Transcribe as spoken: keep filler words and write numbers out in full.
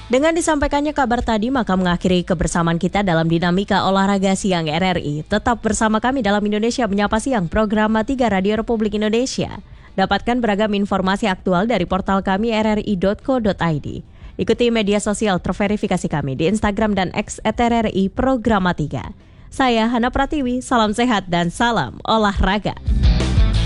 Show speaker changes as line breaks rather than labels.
Dengan disampaikannya kabar tadi, maka mengakhiri kebersamaan kita dalam dinamika olahraga siang R R I. Tetap bersama kami dalam Indonesia Menyapa Siang, program tiga Radio Republik Indonesia. Dapatkan beragam informasi aktual dari portal kami r r i dot co dot i d. Ikuti media sosial terverifikasi kami di Instagram dan X at R R I Programa tiga. Saya Hana Pratiwi, salam sehat dan salam olahraga.